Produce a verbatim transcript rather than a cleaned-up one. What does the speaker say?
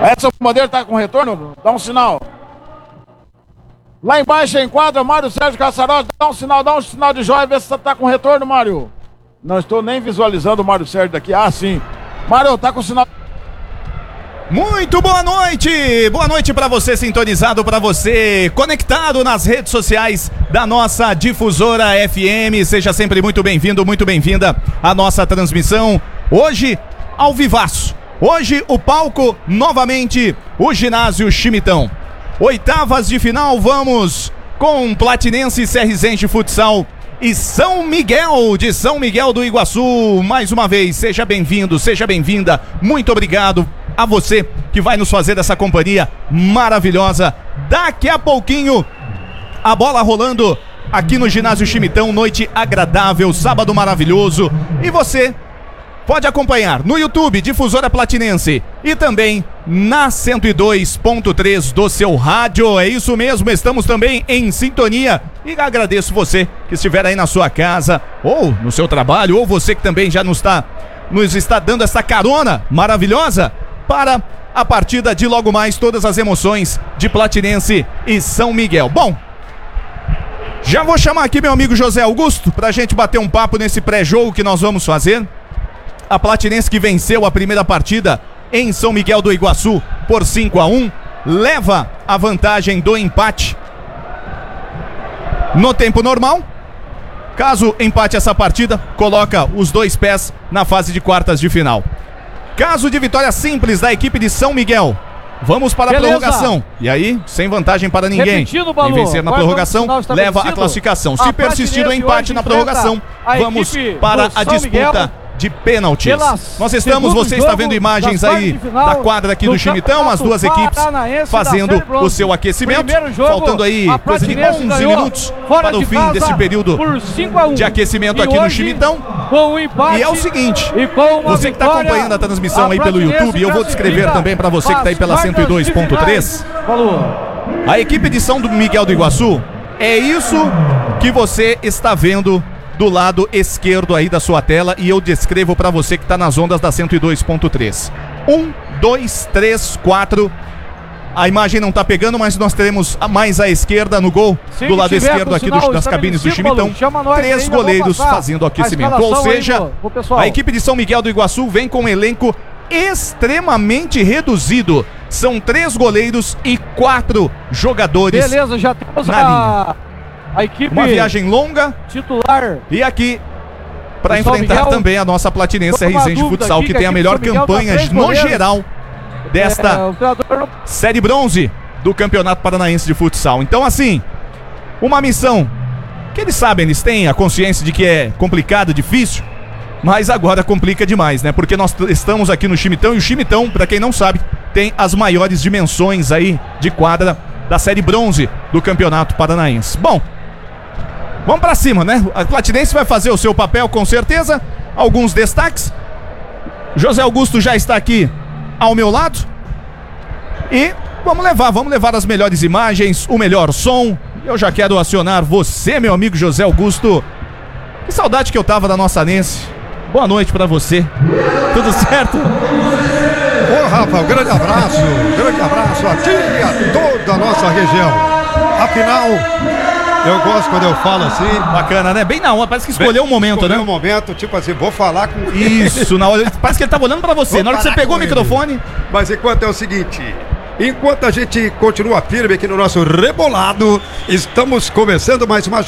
Edson Bandeira tá com retorno? Dá um sinal. Lá embaixo enquadra Mário Sérgio Caçarotti. Dá um sinal, dá um sinal de joia. Vê se você tá com retorno, Mário. Não estou nem visualizando o Mário Sérgio daqui. Ah, sim. Mário, tá com sinal. Muito boa noite, boa noite para você sintonizado, para você conectado nas redes sociais da nossa difusora F M. Seja sempre muito bem-vindo, muito bem-vinda à nossa transmissão. Hoje, ao vivaço. Hoje, o palco, novamente, o ginásio Chimitão. Oitavas de final, vamos com Platinense, Serrizense Futsal e São Miguel de São Miguel do Iguaçu. Mais uma vez, seja bem-vindo, seja bem-vinda. Muito obrigado a você que vai nos fazer essa companhia maravilhosa. Daqui a pouquinho, a bola rolando aqui no ginásio Chimitão. Noite agradável, sábado maravilhoso. E você pode acompanhar no YouTube, Difusora Platinense, e também na cento e dois ponto três do seu rádio. É isso mesmo, estamos também em sintonia. E agradeço você que estiver aí na sua casa, ou no seu trabalho, ou você que também já nos está, nos está dando essa carona maravilhosa para a partida de logo mais, todas as emoções de Platinense e São Miguel. Bom, já vou chamar aqui meu amigo José Augusto pra gente bater um papo nesse pré-jogo que nós vamos fazer. A Platinense, que venceu a primeira partida em São Miguel do Iguaçu por cinco a um, leva a vantagem do empate no tempo normal. Caso empate essa partida, coloca os dois pés na fase de quartas de final. Caso de vitória simples da equipe de São Miguel, vamos para Beleza. a prorrogação. E aí, sem vantagem para ninguém. Quem vencer na prorrogação leva a classificação. Se persistir o empate na prorrogação, vamos para a disputa de pênaltis. Nós estamos, você está vendo imagens aí da quadra aqui do Chimitão, as duas equipes fazendo o seu aquecimento, faltando aí coisa de onze minutos para o fim desse período de aquecimento aqui no Chimitão. E é o seguinte, você que está acompanhando a transmissão aí pelo YouTube, eu vou descrever também para você que está aí pela cento e dois ponto três. A equipe de São Miguel do Iguaçu, é isso que você está vendo do lado esquerdo aí da sua tela, e eu descrevo para você que está nas ondas da cento e dois ponto três. Um, dois, três, quatro. A imagem não está pegando, mas nós teremos mais à esquerda no gol, Sim, do lado esquerdo aqui do, das cabines do Chimitão, três goleiros fazendo o aquecimento. Ou seja, a equipe de São Miguel do Iguaçu vem com um elenco extremamente reduzido. São três goleiros e quatro jogadores. Beleza, já temos na a... linha. A equipe uma viagem longa titular. E aqui para enfrentar Miguel, também a nossa Platinense Serrizense Futsal, que tem a melhor campanha no geral desta é, treinador... série bronze do Campeonato Paranaense de Futsal. Então, assim, uma missão que eles sabem, eles têm a consciência de que é complicado, difícil, mas agora complica demais, né? Porque nós estamos aqui no Chimitão, e o Chimitão, para quem não sabe, tem as maiores dimensões aí de quadra da série bronze do Campeonato Paranaense. Bom, vamos pra cima, né? A Platinense vai fazer o seu papel com certeza. Alguns destaques. José Augusto já está aqui ao meu lado. E vamos levar, vamos levar as melhores imagens, o melhor som. Eu já quero acionar você, meu amigo José Augusto. Que saudade que eu tava da nossa Nense. Boa noite pra você. Tudo certo? Ô, Rafa, um grande abraço, um grande abraço a ti e a toda a nossa região. Afinal, eu gosto quando eu falo assim. Bacana, né? Bem na hora, parece que escolheu o um momento, escolheu né? um momento, tipo assim, vou falar com... Isso, na hora, parece que ele tava olhando pra você, vou na hora que você pegou o microfone. Ele. Mas enquanto é o seguinte, enquanto a gente continua firme aqui no nosso rebolado, estamos começando mais uma